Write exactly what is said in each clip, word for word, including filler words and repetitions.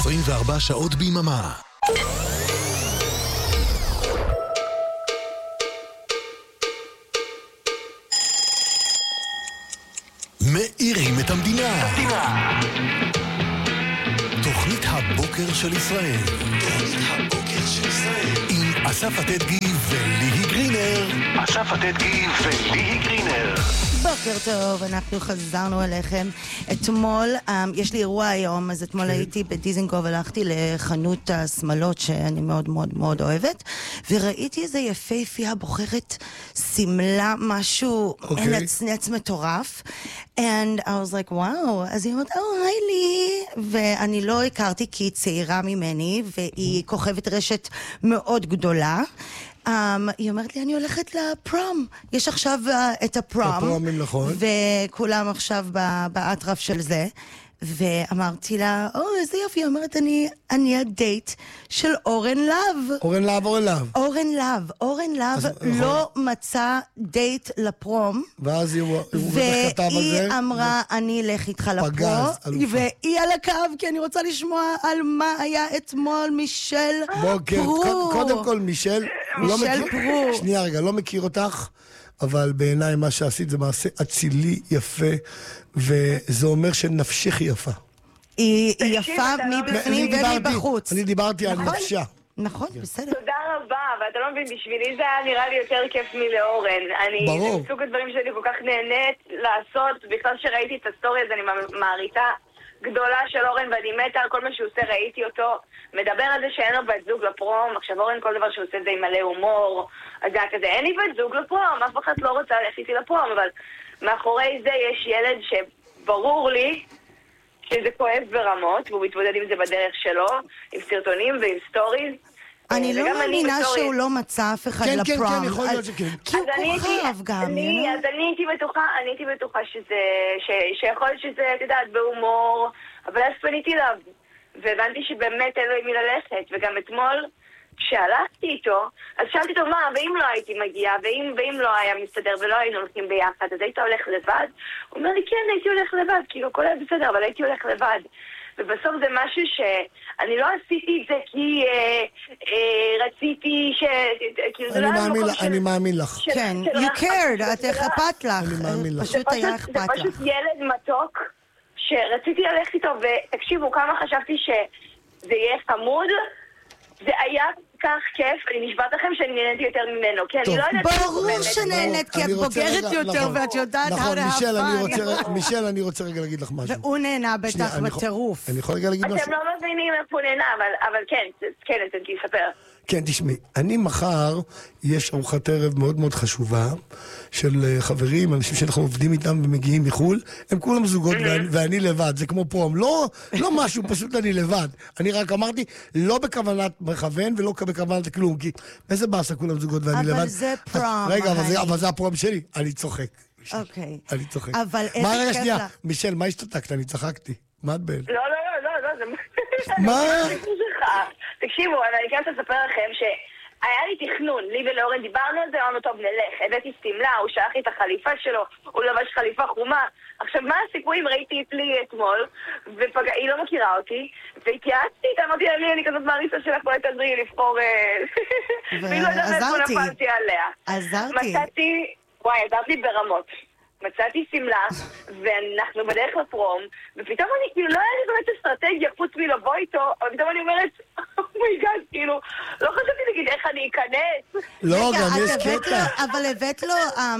עשרים וארבע שעות ביממה. מאירים את המדינה. תוכנית הבוקר של ישראל. תוכנית הבוקר של ישראל. עם אסף עתדגי וליהי גרינר. אסף עתדגי וליהי גרינר. בוקר טוב, אנחנו חזרנו אליכם. אתמול, יש לי אירוע היום, אז אתמול הייתי בדיזנגוף, הלכתי לחנות השמלות שאני מאוד מאוד מאוד אוהבת, וראיתי איזה יפהפייה בוחרת סמלה, משהו נצנץ מטורף, and I was like, וואו, אז היא אומרת, oh, היי לי, ואני לא הכרתי כי היא צעירה ממני, והיא כוכבת רשת מאוד גדולה, Um, היא אומרת לי, אני הולכת לפרום. יש עכשיו uh, את הפרום. הפרומים, נכון. וכולם עכשיו באטרף של זה. ואמרתי לה, או, oh, איזה יופי. היא אומרת, אני, אני הדייט של אורן לב. אורן לב, אורן לב. אורן לב. אורן לב לא מצא דייט לפרום. ואז היא בטח כתב על זה. והיא אמרה, אני אלך איתך לפרום. והיא על הקו, כי אני רוצה לשמוע על מה היה אתמול מישל פרו. קודם כל, מישל... מישל פרו. שנייה רגע, לא מכיר אותך, אבל בעיניי מה שעשית זה מעשה אצילי יפה, וזה אומר שנפשך יפה. היא יפה מבפנים ומבחוץ. אני דיברתי על נפשה. נכון, בסדר. תודה רבה, ואתה לא מבין, בשבילי זה היה נראה לי יותר כיף מלאורן. אני, ברור. מסוג הדברים שלי כל כך נהנית לעשות, בכלל שראיתי את הסטורי הזה, אני מעריצה גדולה של אורן, ואני מתה על כל מה שהוא עושה, ראיתי אותו, מדבר על זה שאין לו בת זוג לפרום, עכשיו אורן כל דבר שהוא עושה זה עם מלא הומור, אז זה היה כזה, אין לי בת זוג לפרום, אף אחד לא רוצה ללכת איתי לפרום, אבל מאחורי זה יש ילד שברור לי שזה כואב ברמות, והוא מתמודד עם זה בדרך שלו, עם סרטונים ועם סטוריז. אני לא מאמינה שהוא לא מצא אף אחד לפרום. כן, כן, כן, יכול להיות שכן. כי הוא כוכב גם, אז אני הייתי בטוחה, אני הייתי בטוחה שזה, שיכול להיות שזה, את יודעת, בהומור, אבל אז פניתי אליו, והבנתי שבאמת אין לו עם מי ללכת, וגם אתמול, כשהלכתי איתו, אז שאלתי אותו, מה, ואם לא הייתי מגיעה, ואם לא היה מסתדר ולא היינו הולכים ביחד, אז היית הולך לבד? הוא אומר לי, כן, הייתי הולך לבד, כאילו, הכל היה בסדר, אבל הייתי הולך לבד. ובסוף זה משהו שאני לא עשיתי את זה כי רציתי ש... אני מאמין לך. כן, you cared, את אכפת לך. פשוט היה אכפת לך. זה פשוט ילד מתוק שרציתי ללכת איתו, ותקשיבו כמה חשבתי שזה יהיה חמוד, זה היה כך כיף, אני נשבעת לכם שאני נהניתי יותר ממנו, כי אני לא יודעת... ברור שנהנית, כי את בוגרת יותר ואת יודעת how to have fun. מישל, אני רוצה רגע להגיד לך משהו. והוא נהנה בטח בטירוף. אני יכול רגע להגיד משהו? אתם לא מבינים איפה הוא נהנה, אבל כן, כן, אתם תספר. כן, תשמעי, אני מחר, יש ארוחת ערב מאוד מאוד חשובה של חברים, אנשים שאנחנו עובדים איתם ומגיעים מחול, הם כולם זוגות ואני לבד, זה כמו פרום, לא, לא משהו, פשוט אני לבד. אני רק אמרתי, לא בכוונת מכוון ולא בכוונת כלום, כי איזה באסה כולם זוגות ואני לבד. אבל זה פרום. רגע, אבל זה הפרום שלי, אני צוחק. אוקיי. אני צוחק. אבל איזה כיף לה. מישל, מה השתתקת? אני צחקתי. מה את בין? לא, לא, לא, לא, זה... מה? תקשיבו, אני כן אספר לכם שהיה לי תכנון, לי ולאורן דיברנו על זה, אמרנו טוב נלך, הבאתי סמלה, הוא שלח לי את החליפה שלו, הוא לבש חליפה חומה. עכשיו מה הסיכויים? ראיתי את לי אתמול, והיא לא מכירה אותי, והתייעצתי, אמרתי לה לי, אני כזאת מעריצה שלך, אולי תעזרי לי לבחור... והיא לא יודעת איפה נפלתי עליה. עזרתי. מצאתי, וואי, עזרתי ברמות. מצאתי סמלה, ואנחנו בדרך לפרום, ופתאום אני כאילו לא היה לי באמת אסטרטגיה חוץ מלבוא איתו, אבל פתאום אני אומרת, אומייגאד, כאילו, לא חשבתי להגיד איך אני אכנס. לא, גם יש קטע. אבל הבאת לו,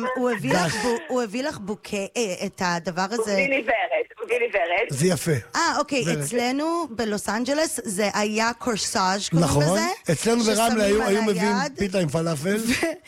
הוא הביא לך בוקה, את הדבר הזה. הוא הביא לי ורד, הוא הביא לי ורד. זה יפה. אה, אוקיי, אצלנו בלוס אנג'לס זה היה קורסאז' קוראים לזה. נכון, אצלנו ברמלה היו מביאים פיתה עם פלאפל.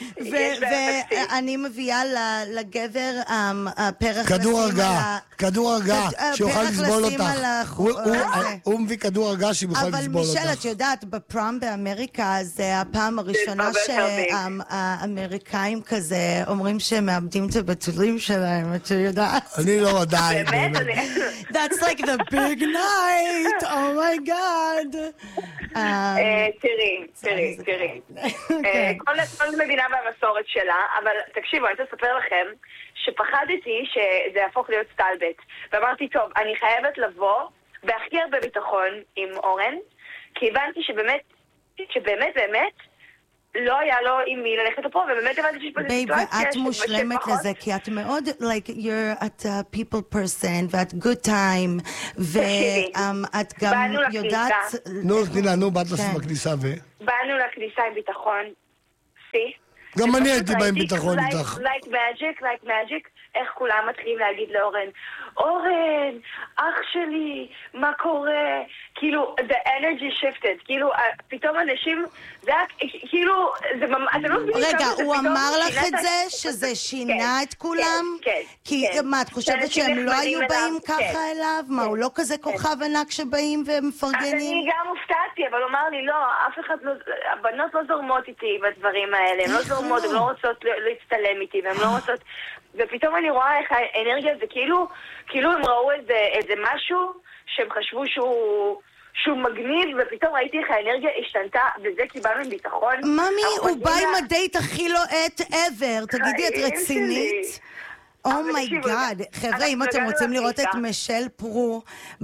ואני מביאה לגבר פרח כדור הרגעה, כדור הרגעה, שיוכל לסבול אותך. הוא מביא כדור הרגעה שיוכל לסבול אותך. אבל מישל, את יודעת, בפרום באמריקה זה הפעם הראשונה שהאמריקאים כזה אומרים שהם מאבדים את הבתולים שלהם, את יודעת? אני לא עדיין. That's like the big night, oh my god. תראי, תראי, תראי. כל מדינה והמסורת שלה, אבל תקשיבו, אני רוצה לספר לכם שפחדתי שזה יהפוך להיות סטלבט. ואמרתי, טוב, אני חייבת לבוא, בהכי הרבה ביטחון עם אורן, כי הבנתי שבאמת, שבאמת באמת, לא היה לו עם מי ללכת לפה, ובאמת הבנתי שיש פה סיטואציה ואת מושלמת לזה, כי את מאוד, like, you're at a people person, ואת good time, ואת גם יודעת... נו, תני לנו, באת לסוף בכניסה ו... באנו לכניסה עם ביטחון, סי. גם אני הייתי בה עם ביטחון איתך. Like magic, like magic, איך כולם מתחילים להגיד לאורן, אורן, אח שלי, מה קורה? כאילו, the energy shifted, כאילו, פתאום אנשים, זה היה, כאילו, זה ממש, אתם לא מבינים... רגע, הוא אמר לך את זה, שזה שינה את כולם? כן, כי מה, את חושבת שהם לא היו באים ככה אליו? מה, הוא לא כזה כוכב ענק שבאים ומפרגנים? אני גם הופתעתי, אבל הוא אמר לי, לא, אף אחד לא, הבנות לא זורמות איתי בדברים האלה, הן לא זורמות, הן לא רוצות להצטלם איתי, והן לא רוצות... ופתאום אני רואה איך האנרגיה זה כאילו, כאילו הם ראו איזה, איזה משהו שהם חשבו שהוא, שהוא מגניב, ופתאום ראיתי איך האנרגיה השתנתה, וזה קיבלנו עם ביטחון. ממי, הוא בא עם הדייט הכי לואט ever, תגידי, את רצינית? אומייגאד, חבר'ה, אם אתם רוצים לראות את משל פרו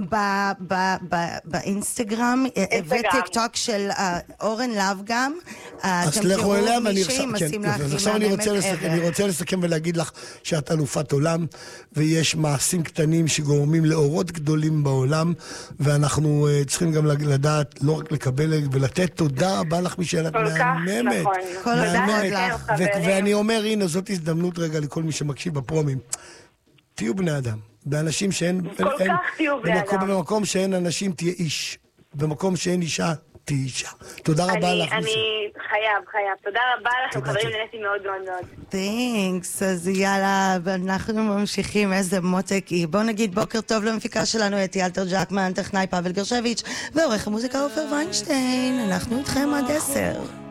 באינסטגרם וטיקטוק של אורן לאב גם, אז לכו אליה, אז עכשיו אני רוצה לסכם ולהגיד לך שאת אלופת עולם, ויש מעשים קטנים שגורמים לאורות גדולים בעולם, ואנחנו צריכים גם לדעת לא רק לקבל ולתת תודה רבה לך משאלת מהממת, ואני אומר, הנה, זאת הזדמנות רגע לכל מי שמקשיב בפרומים, תהיו בני אדם, באנשים שאין... כל כך תהיו בני אדם. במקום שאין אנשים תהיה איש, במקום שאין אישה תהיה אישה. תודה רבה לך. אני חייב, חייב. תודה רבה לכם, חברים, נהניתי מאוד מאוד מאוד. תנקס, אז יאללה, אנחנו ממשיכים, איזה מותק היא. בואו נגיד בוקר טוב למפיקה שלנו, את ילטר ג'קמן, טכנאי פאבל גרשביץ', ועורך המוזיקה עופר ויינשטיין. אנחנו איתכם עד עשר.